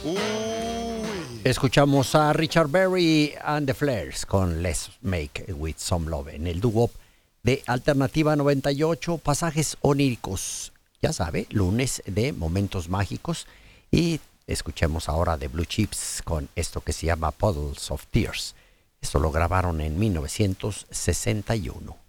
Escuchamos a Richard Berry and the Flares con Let's Make With Some Love en el dúo de Alternativa 98, pasajes oníricos. Ya sabe, lunes de momentos mágicos. Y escuchemos ahora de Blue Chips con esto que se llama Puddles of Tears. Esto lo grabaron en 1961.